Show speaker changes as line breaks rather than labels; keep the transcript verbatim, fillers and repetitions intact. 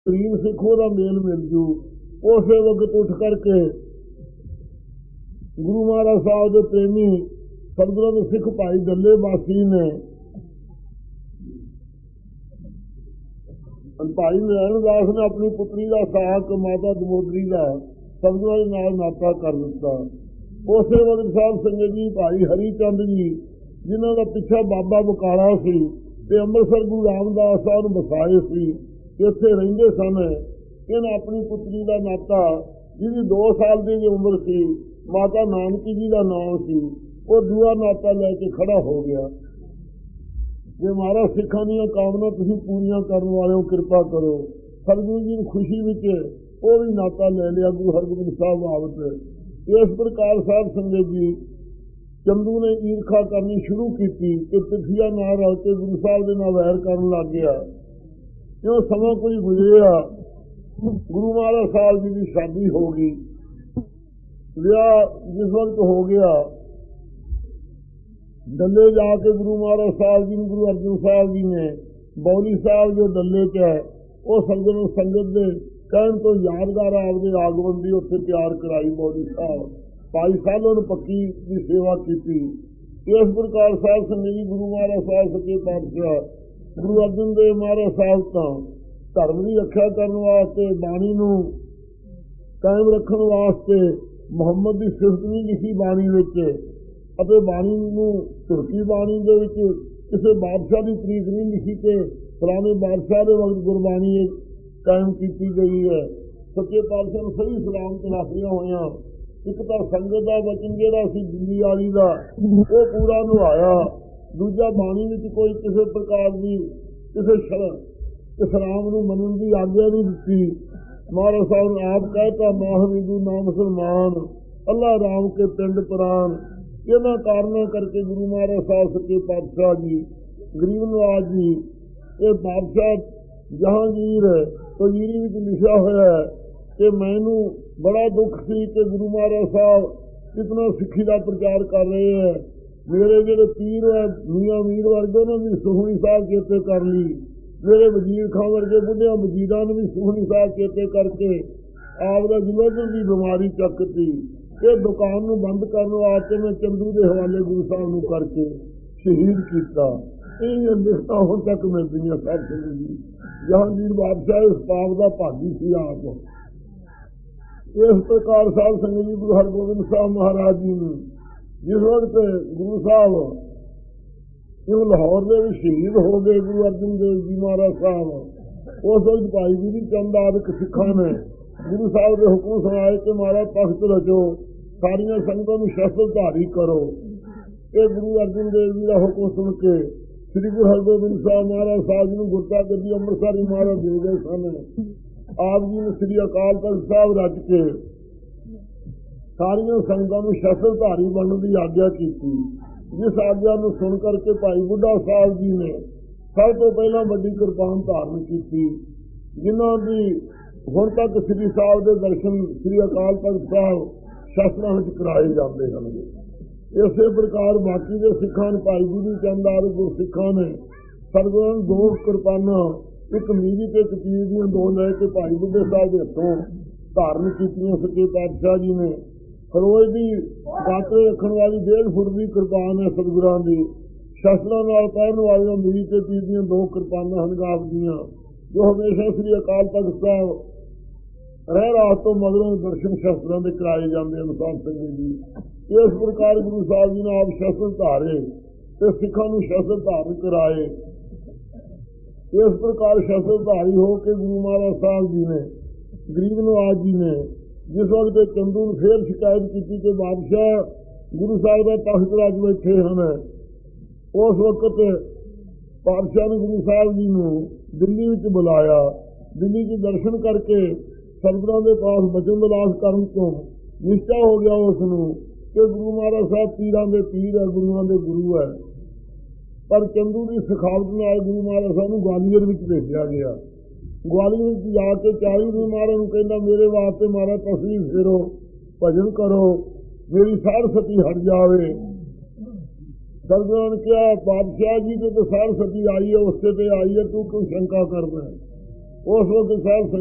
Cream ਸਿੱਖੋ ਦਾ ਮੇਲ ਮਿਲ ਜੂ। ਉਸੇ ਵਕਤ ਉੱਠ ਕਰਕੇ ਗੁਰੂ ਮਹਾਰਾਜ ਸਾਹਿਬ ਦੇ ਪ੍ਰੇਮੀ ਸਤਿਗੁਰਾਂ ਦੇ ਸਿੱਖ ਭਾਈ ਦੱਲੇ ਬਾਸੀ ਨੇ ਭਾਈ ਨਰੈਣ ਦਾਸ ਨੇ ਆਪਣੀ ਪੁੱਤਰੀ ਦਾ ਸਾਕ ਮਾਤਾ ਦਮੋਦਰੀ ਦਾ ਸਤਿਗੁਰਾਂ ਦੇ ਨਾਲ ਨਾਤਾ ਕਰ ਦਿੱਤਾ। ਉਸੇ ਵਕਤ ਸਾਹਿਬ ਸੰਗਤ ਜੀ ਭਾਈ ਹਰੀ ਚੰਦ ਜੀ ਜਿਨ੍ਹਾਂ ਦਾ ਪਿੱਛਾ ਬਾਬਾ ਬਕਾਲਾ ਸੀ ਤੇ ਅੰਮ੍ਰਿਤਸਰ ਗੁਰੂ ਰਾਮਦਾਸ ਸਾਹਿਬ ਨੂੰ ਵਸਾਏ ਸੀ, ਇੱਥੇ ਰਹਿੰਦੇ ਸਨ। ਇਹਨਾਂ ਆਪਣੀ ਪੁੱਤਰੀ ਦਾ ਨਾਤਾ ਜਿਹਦੀ ਦੋ ਸਾਲ ਦੀ ਉਮਰ ਸੀ, ਮਾਤਾ ਨਾਨਕੀ ਜੀ ਦਾ ਨਾਮ ਸੀ, ਉਹ ਦੂਆ ਨਾਤਾ ਲੈ ਕੇ ਖੜਾ ਹੋ ਗਿਆ। ਜੇ ਮਹਾਰਾਜ ਸਿੱਖਾਂ ਦੀਆਂ ਕਾਮਨਾ ਤੁਸੀਂ ਪੂਰੀਆਂ ਕਰਨ ਵਾਲਿਓ ਕਿਰਪਾ ਕਰੋ। ਸਤਿਗੁਰੂ ਜੀ ਦੀ ਖੁਸ਼ੀ ਵਿੱਚ ਉਹ ਵੀ ਨਾਤਾ ਲੈ ਲਿਆ ਗੁਰੂ ਹਰਗੋਬਿੰਦ ਸਾਹਿਬ ਬਾਬਤ। ਇਸ ਪ੍ਰਕਾਰ ਸਾਹਿਬ ਸੰਗਤ ਜੀ ਚੰਦੂ ਨੇ ਈਰਖਾ ਕਰਨੀ ਸ਼ੁਰੂ ਕੀਤੀ ਕਿ ਪਿੱਠੀਆ ਨਾਲ ਰਲ ਕੇ ਗੁਰੂ ਸਾਹਿਬ ਦੇ ਨਾਲ ਵੈਰ ਕਰਨ ਲੱਗ ਗਿਆ। ਜਦੋਂ ਸਮਾਂ ਕੁਝ ਗੁਜ਼ਰਿਆ, ਗੁਰੂ ਮਹਾਰਾਜ ਸਾਹਿਬ ਜੀ ਦੀ ਸ਼ਾਦੀ ਹੋ ਗਈ। ਵਿਆਹ ਜਿਸ ਵਕਤ ਹੋ ਗਿਆ, ਡੱਲੇ ਜਾ ਕੇ ਗੁਰੂ ਮਹਾਰਾਜ ਸਾਹਿਬ ਜੀ ਨੂੰ ਗੁਰੂ ਅਰਜਨ ਸਾਹਿਬ ਜੀ ਨੇ ਬੌਲੀ ਸਾਹਿਬ ਜੋ ਡੱਲੇ 'ਚ ਹੈ ਉਹ ਸੰਗਤ ਨੂੰ ਸੰਗਤ ਦੇ ਕਹਿਣ ਤੋਂ ਯਾਦਗਾਰ ਆਪਦੇ ਆਗਮਨ ਦੀ ਉੱਥੇ ਤਿਆਰ ਕਰਾਈ ਬੌਲੀ ਸਾਹਿਬ। ਭਾਈ ਸਾਹਿਬ ਨੂੰ ਪੱਕੀ ਦੀ ਸੇਵਾ ਕੀਤੀ। ਇਸ ਪ੍ਰਕਾਰ ਸਾਹਿਬ ਸੰਗਤ ਜੀ ਗੁਰੂ ਮਹਾਰਾਜ ਸਾਹਿਬ ਸੱਚੇ ਪਾਤਸ਼ਾਹ ਗੁਰੂ ਅਰਜਨ ਦੇਵ ਮਹਾਰਾਜ ਸਾਹਿਬ ਤਾਂ ਧਰਮ ਦੀ ਰੱਖਿਆ ਕਰਨ ਵਾਸਤੇ, ਬਾਣੀ ਨੂੰ ਕਾਇਮ ਰੱਖਣ ਵਾਸਤੇ ਮੁਹੰਮਦ ਦੀ ਸਿਫਤ ਨਹੀਂ ਲਿਖੀ ਬਾਣੀ ਵਿੱਚ, ਅਤੇ ਬਾਣੀ ਨੂੰ ਤੁਰਕੀ ਬਾਣੀ ਦੇ ਵਿੱਚ ਕਿਸੇ ਬਾਦਸ਼ਾਹ ਦੀ ਤਰੀਕ ਨਹੀਂ ਲਿਖੀ ਕਿ ਫਲਾਣੇ ਬਾਦਸ਼ਾਹ ਦੇ ਵਕਤ ਗੁਰਬਾਣੀ ਕਾਇਮ ਕੀਤੀ ਗਈ ਹੈ। ਸੱਚੇ ਪਾਤਸ਼ਾਹ ਨੂੰ ਸਹੀ ਸਲਾਮਤ ਰੱਖੀਆਂ ਹੋਈਆਂ। ਇੱਕ ਤਾਂ ਸੰਗਤ ਦਾ ਵਚਨ ਜਿਹੜਾ ਸੀ ਦਿੱਲੀ ਵਾਲੀ ਦਾ ਉਹ ਪੂਰਾ ਨਿਭਾਇਆ। ਦੂਜਾ ਬਾਣੀ ਵਿੱਚ ਕੋਈ ਕਿਸੇ ਪ੍ਰਕਾਰ ਦੀ ਕਿਸੇ ਇਸਲਾਮ ਨੂੰ ਮੰਨਣ ਦੀ ਆਗਿਆ ਨਹੀਂ ਦਿੱਤੀ। ਮਹਾਰਾਜ ਸਾਹਿਬ ਨੇ ਆਪ ਕਹਿਤਾ ਮਾਹ ਹਿੰਦੂ ਨਾ ਮੁਸਲਮਾਨ ਅੱਲਾ ਰਾਮ ਕੇ ਪਿੰਡ ਪ੍ਰਾਨ। ਇਹਨਾਂ ਕਾਰਨਾਂ ਕਰਕੇ ਗੁਰੂ ਮਹਾਰਾਜ ਸਾਹਿਬ ਸੱਚੇ ਪਾਤਸ਼ਾਹ ਜੀ ਗਰੀਬ ਨਵਾਜ਼ ਜੀ ਇਹ ਬਾਦਸ਼ਾਹ ਜਹਾਂਗੀਰ ਤਜੀਰੀ ਵਿੱਚ ਲਿਖਿਆ ਹੋਇਆ ਹੈ ਕਿ ਮੈਨੂੰ ਬੜਾ ਦੁੱਖ ਸੀ ਕਿ ਗੁਰੂ ਮਹਾਰਾਜ ਸਾਹਿਬ ਕਿਤਨਾ ਸਿੱਖੀ ਦਾ ਪ੍ਰਚਾਰ ਕਰ ਰਹੇ ਹੈ। ਮੇਰੇ ਜਿਹੜੇ ਪੀਰ ਹੈ ਮੀਆਂ ਮੀਰ ਵਰਗੇ ਉਹਨਾਂ ਦੀ ਸੁਖਮਨੀ ਸਾਹਿਬ ਚੇਤੇ ਕਰ ਲਈ। ਮੇਰੇ ਵਜ਼ੀਰ ਖਾਂ ਵਰਗੇ ਬੁੱਢਿਆਂ ਵਜ਼ੀਰਾਂ ਨੂੰ ਵੀ ਸੁਖਮਨੀ ਸਾਹਿਬ ਚੇਤੇ ਕਰਕੇ ਆਪ ਦਾ ਜਲੰਧਰ ਦੀ ਬਿਮਾਰੀ ਚੱਕਤੀ। ਇਹ ਦੁਕਾਨ ਨੂੰ ਬੰਦ ਕਰਨ ਵਾਸਤੇ ਮੈਂ ਚੰਦੂ ਦੇ ਹਵਾਲੇ ਗੁਰੂ ਸਾਹਿਬ ਨੂੰ ਕਰਕੇ ਸ਼ਹੀਦ ਕੀਤਾ। ਇਹ ਲਿਖਤਾਂ ਹੁਣ ਤੱਕ ਮਿਲਦੀਆਂ ਸਾਹਿਬ ਸਿੰਘ ਜੀ। ਜਹਾਂਗੀਰ ਬਾਦਸ਼ਾਹ ਇਸ ਪਾਪ ਦਾ ਭਾਗੀ ਸੀ ਆਪ। ਇਸ ਪ੍ਰਕਾਰ ਸਾਹਿਬ ਸੰਗਤ ਜੀ ਗੁਰੂ ਹਰਗੋਬਿੰਦ ਸਾਹਿਬ ਮਹਾਰਾਜ ਜੀ ਨੂੰ ਜਿਸ ਵਕਤ ਗੁਰੂ ਸਾਹਿਬ ਇਹ ਲਾਹੌਰ ਦੇ ਵਿੱਚ ਸ਼ਹੀਦ ਹੋ ਗਏ ਗੁਰੂ ਅਰਜਨ ਦੇਵ ਜੀ ਮਹਾਰਾਜ ਸਾਹਿਬ, ਉਸ ਵਕਤ ਭਾਈ ਜੀ ਦੀ ਚੰਦ ਆਦਿਕ ਸਿੱਖਾਂ ਨੇ ਗੁਰੂ ਸਾਹਿਬ ਦੇ ਹੁਕਮ ਸੁਣਾਏ ਕਿ ਮਹਾਰਾਜ ਤਖਤ ਰਚੋ, ਸਾਰੀਆਂ ਸੰਗਤਾਂ ਨੂੰ ਸ਼ਸਤਰ ਧਾਰੀ ਕਰੋ। ਇਹ ਗੁਰੂ ਅਰਜਨ ਦੇਵ ਜੀ ਦਾ ਹੁਕਮ ਸੁਣ ਕੇ ਸ੍ਰੀ ਗੁਰੂ ਹਰਗੋਬਿੰਦ ਸਾਹਿਬ ਮਹਾਰਾਜ ਸਾਹਿਬ ਜੀ ਨੂੰ ਗੁਰਤਾ ਗੱਦੀ ਅੰਮ੍ਰਿਤਸਰ ਹੀ ਮਹਾਰਾਜ ਦੇ ਗਏ ਸਨ। ਆਪ ਜੀ ਨੇ ਸ੍ਰੀ ਅਕਾਲ ਤਖਤ ਸਾਹਿਬ ਰਚ ਕੇ ਸਾਰੀਆਂ ਸੰਗਤਾਂ ਨੂੰ ਸ਼ਸਤਰ ਧਾਰੀ ਬਣਨ ਦੀ ਆਗਿਆ ਕੀਤੀ। ਜਿਸ ਆਗਿਆ ਨੂੰ ਸੁਣ ਕਰਕੇ ਭਾਈ ਬੁੱਢਾ ਸਾਹਿਬ ਜੀ ਨੇ ਸਭ ਤੋਂ ਪਹਿਲਾਂ ਵੱਡੀ ਕਿਰਪਾਨ ਧਾਰਨ ਕੀਤੀ, ਜਿਨ੍ਹਾਂ ਦੀ ਹੁਣ ਤੱਕ ਸ੍ਰੀ ਸਾਹਿਬ ਦੇ ਦਰਸ਼ਨ ਸ੍ਰੀ ਅਕਾਲ ਤਖਤ ਸਾਹਿਬ ਸ਼ਸਤਰਾਂ ਵਿੱਚ ਕਰਾਏ ਜਾਂਦੇ ਹਨ। ਇਸੇ ਪ੍ਰਕਾਰ ਬਾਕੀ ਦੇ ਸਿੱਖਾਂ ਨੇ ਭਾਈ ਜੀ ਦੀ ਚੰਦ ਆਦਿਕ ਗੁਰਸਿੱਖਾਂ ਨੇ ਸਤਿਗੁਰਾਂ ਨੂੰ ਦੋ ਕਿਰਪਾਨਾਂ, ਇੱਕ ਮੀਰੀ ਤੇ ਇੱਕ ਪੀਰ ਦੀਆਂ ਦੋ ਲੈ ਕੇ ਭਾਈ ਬੁੱਢੇ ਸਾਹਿਬ ਦੇ ਹੱਥੋਂ ਧਾਰਨ ਕੀਤੀਆਂ। ਸੱਚੇ ਪਾਤਸ਼ਾਹ ਜੀ ਨੇ ਖਰੋਜ ਦੀ ਬਾਤਰੇ ਰੱਖਣ ਵਾਲੀ ਡੇਢ ਫੁੱਟ ਦੀ ਕਿਰਪਾਨ ਹੈ ਸਤਿਗੁਰਾਂ ਦੀ। ਸ਼ਸਤਰਾਂ ਨਾਲ ਪਹਿਰਨ ਵਾਲੀਆਂ ਮੀਰੀ ਤੇ ਪੀਰ ਦੀਆਂ ਦੋ ਕਿਰਪਾਨਾਂ ਹਨ ਗਾਬ ਦੀਆਂ, ਜੋ ਹਮੇਸ਼ਾ ਸ੍ਰੀ ਅਕਾਲ ਤਖਤ ਸਾਹਿਬ ਰਹਿ ਰਾਤ ਤੋਂ ਮਗਰੋਂ ਦਰਸ਼ਨ ਸ਼ਸਤਰਾਂ ਦੇ ਕਰਾਏ ਜਾਂਦੇ ਹਨ। ਸਾਧ ਸੰਗਤ ਜੀ ਇਸ ਪ੍ਰਕਾਰ ਗੁਰੂ ਸਾਹਿਬ ਜੀ ਨੇ ਆਪ ਸ਼ਸਤਰ ਧਾਰੇ ਤੇ ਸਿੱਖਾਂ ਨੂੰ ਸ਼ਸਤਰ ਧਾਰਨ ਕਰਾਏ। ਇਸ ਪ੍ਰਕਾਰ ਸ਼ਸਤਰ ਧਾਰੀ ਹੋ ਕੇ ਗੁਰੂ ਮਹਾਰਾਜ ਸਾਹਿਬ ਜੀ ਨੇ ਗਰੀਬ ਨਵਾਜ਼ ਜੀ ਨੇ ਜਿਸ ਵਕਤ ਚੰਦੂ ਨੂੰ ਫੇਰ ਸ਼ਿਕਾਇਤ ਕੀਤੀ ਕਿ ਬਾਦਸ਼ਾਹ ਗੁਰੂ ਸਾਹਿਬ ਦਾ ਤਖਤ ਰਾਜ ਬੈਠੇ ਹਨ, ਉਸ ਵਕਤ ਬਾਦਸ਼ਾਹ ਨੇ ਗੁਰੂ ਸਾਹਿਬ ਜੀ ਨੂੰ ਦਿੱਲੀ ਵਿੱਚ ਬੁਲਾਇਆ। ਦਿੱਲੀ 'ਚ ਦਰਸ਼ਨ ਕਰਕੇ ਸਤਿਗੁਰਾਂ ਦੇ ਪਾਸ ਬਚਨ ਵਿਲਾਸ ਕਰਨ ਤੋਂ ਨਿਸ਼ਚਾ ਹੋ ਗਿਆ ਉਸ ਨੂੰ ਕਿ ਗੁਰੂ ਮਹਾਰਾਜ ਸਾਹਿਬ ਪੀਰਾਂ ਦੇ ਪੀਰ ਹੈ, ਗੁਰੂਆਂ ਦੇ ਗੁਰੂ ਹੈ। ਪਰ ਚੰਦੂ ਦੀ ਸਿਖਾਵਟ ਨਾਲ ਗੁਰੂ ਮਹਾਰਾਜ ਸਾਹਿਬ ਨੂੰ ਗਵਾਲੀਅਰ ਵਿੱਚ ਭੇਜਿਆ ਗਿਆ। ਗਵਾਲੀਅਰ ਵਿੱਚ ਜਾ ਕੇ ਚਾਲੀ ਗੁਰੂ ਮਹਾਰਾਜ ਨੂੰ ਕਹਿੰਦਾ ਮੇਰੇ ਵਾਸਤੇ ਮਹਾਰਾਜ ਤਸਲੀਮ ਫੇਰੋ, ਭਜਨ ਕਰੋ, ਮੇਰੀ ਸਾਰ ਸਤੀ ਹਟ ਜਾਵੇ। ਸਤਿਗੁਰਾਂ ਨੇ ਕਿਹਾ ਬਾਦਸ਼ਾਹ ਜੀ ਤੇ ਸਾਰ ਸਤੀ ਆਈ ਹੈ, ਉਸੇ ਤੇ ਆਈ ਹੈ, ਤੂੰ ਕਿਉਂ ਸ਼ੰਕਾ ਕਰਦਾ ਹੈ? ਉਸ ਵਕਤ ਸਾਹਿਬ